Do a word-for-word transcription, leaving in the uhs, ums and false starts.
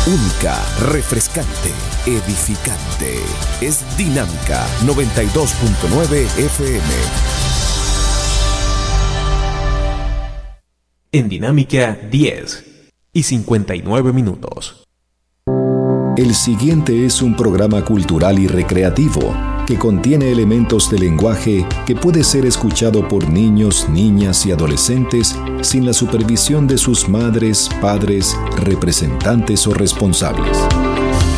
única, refrescante, edificante. Es Dinámica noventa y dos punto nueve F M. En Dinámica diez y cincuenta y nueve minutos. El siguiente es un programa cultural y recreativo que contiene elementos de lenguaje que puede ser escuchado por niños, niñas y adolescentes sin la supervisión de sus madres, padres, representantes o responsables.